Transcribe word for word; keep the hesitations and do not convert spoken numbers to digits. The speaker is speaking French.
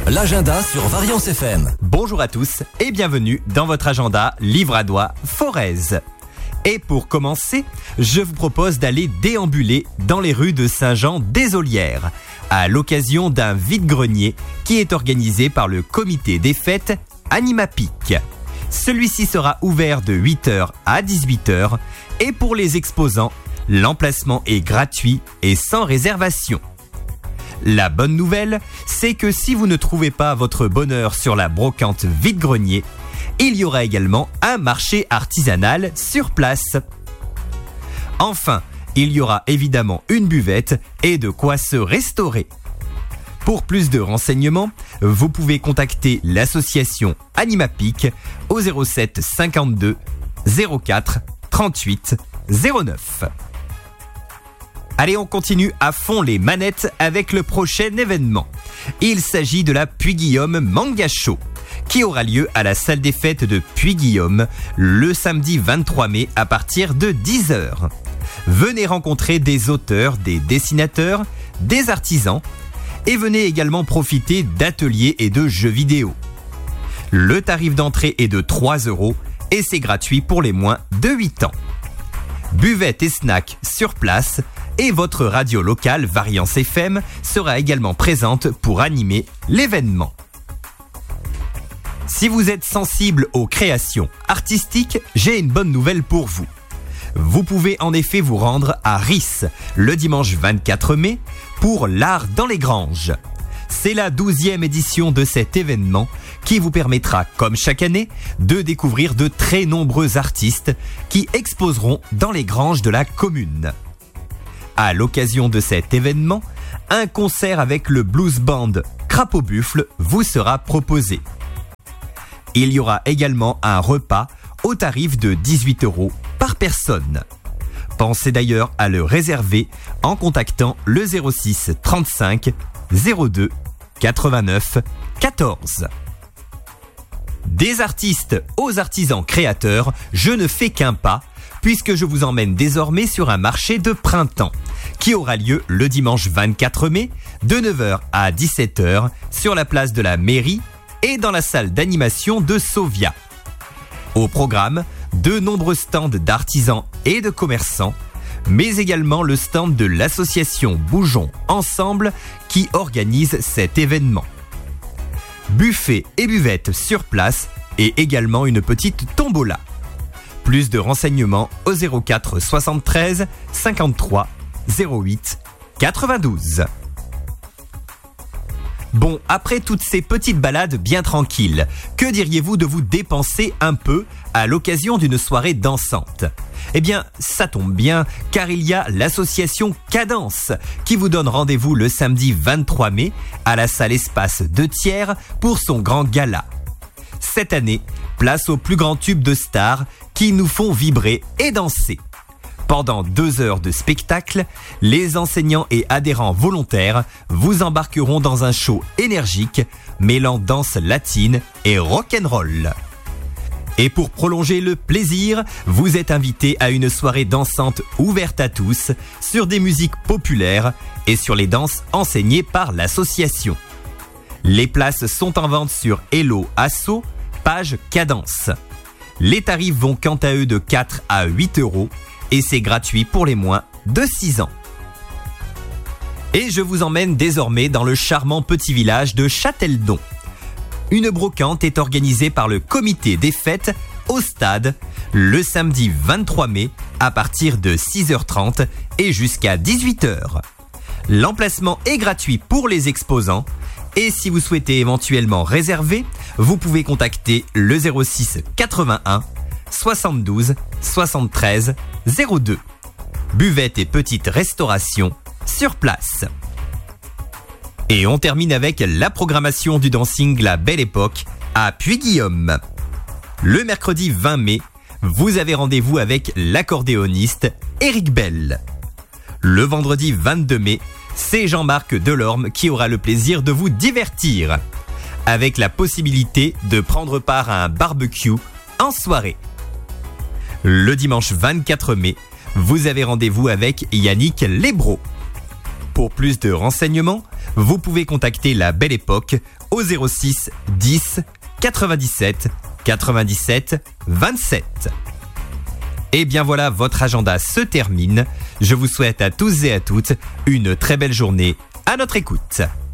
L'agenda sur Variance F M. Bonjour à tous et bienvenue dans votre agenda Livradois Forez. Et pour commencer, je vous propose d'aller déambuler dans les rues de Saint-Jean-des-Olières à l'occasion d'un vide-grenier qui est organisé par le comité des fêtes Animapic. Celui-ci sera ouvert de huit heures à dix-huit heures et pour les exposants, l'emplacement est gratuit et sans réservation. La bonne nouvelle, c'est que si vous ne trouvez pas votre bonheur sur la brocante vide-grenier, il y aura également un marché artisanal sur place. Enfin, il y aura évidemment une buvette et de quoi se restaurer. Pour plus de renseignements, vous pouvez contacter l'association Animapic au zéro sept cinquante-deux zéro quatre trente-huit zéro neuf. Allez, on continue à fond les manettes avec le prochain événement. Il s'agit de la Puy-Guillaume Manga Show, qui aura lieu à la salle des fêtes de Puy-Guillaume le samedi vingt-trois mai à partir de dix heures. Venez rencontrer des auteurs, des dessinateurs, des artisans et venez également profiter d'ateliers et de jeux vidéo. Le tarif d'entrée est de trois euros et c'est gratuit pour les moins de huit ans. Buvette et snacks sur place et votre radio locale Variance F M sera également présente pour animer l'événement. Si vous êtes sensible aux créations artistiques, j'ai une bonne nouvelle pour vous. Vous pouvez en effet vous rendre à Ris le dimanche vingt-quatre mai pour l'art dans les granges. C'est la douzième édition de cet événement qui vous permettra, comme chaque année, de découvrir de très nombreux artistes qui exposeront dans les granges de la commune. À l'occasion de cet événement, un concert avec le blues band Crapaud Buffle vous sera proposé. Il y aura également un repas au tarif de dix-huit euros par personne. Pensez d'ailleurs à le réserver en contactant le zéro six trente-cinq zéro deux quatre-vingt-neuf quatorze. Des artistes aux artisans créateurs, je ne fais qu'un pas, puisque je vous emmène désormais sur un marché de printemps, qui aura lieu le dimanche vingt-quatre mai, de neuf heures à dix-sept heures, sur la place de la mairie et dans la salle d'animation de Sovia. Au programme, de nombreux stands d'artisans et de commerçants, mais également le stand de l'association Bougeons Ensemble qui organise cet événement. Buffet et buvette sur place et également une petite tombola. Plus de renseignements au zéro quatre soixante-treize cinquante-trois zéro huit quatre-vingt-douze. Bon, après toutes ces petites balades bien tranquilles, que diriez-vous de vous dépenser un peu à l'occasion d'une soirée dansante ? Eh bien, ça tombe bien, car il y a l'association Cadence qui vous donne rendez-vous le samedi vingt-trois mai à la salle Espace de Thiers pour son grand gala. Cette année, place aux plus grands tubes de stars qui nous font vibrer et danser. Pendant deux heures de spectacle, les enseignants et adhérents volontaires vous embarqueront dans un show énergique mêlant danse latine et rock'n'roll. Et pour prolonger le plaisir, vous êtes invité à une soirée dansante ouverte à tous sur des musiques populaires et sur les danses enseignées par l'association. Les places sont en vente sur Hello Asso, page Cadence. Les tarifs vont quant à eux de quatre à huit euros et c'est gratuit pour les moins de six ans. Et je vous emmène désormais dans le charmant petit village de Châteldon. Une brocante est organisée par le comité des fêtes au stade le samedi vingt-trois mai à partir de six heures trente et jusqu'à dix-huit heures. L'emplacement est gratuit pour les exposants et si vous souhaitez éventuellement réserver, vous pouvez contacter le zéro six quatre-vingt-un soixante-douze soixante-treize zéro deux. Buvette et petite restauration sur place. Et on termine avec la programmation du dancing La Belle Époque à Puy-Guillaume. Le mercredi vingt mai, vous avez rendez-vous avec l'accordéoniste Eric Bell. Le vendredi vingt-deux mai, c'est Jean-Marc Delorme qui aura le plaisir de vous divertir, avec la possibilité de prendre part à un barbecue en soirée. Le dimanche vingt-quatre mai, vous avez rendez-vous avec Yannick Lebro. Pour plus de renseignements, vous pouvez contacter la Belle Époque au zéro six dix quatre-vingt-dix-sept quatre-vingt-dix-sept vingt-sept. Et bien voilà, votre agenda se termine. Je vous souhaite à tous et à toutes une très belle journée à notre écoute.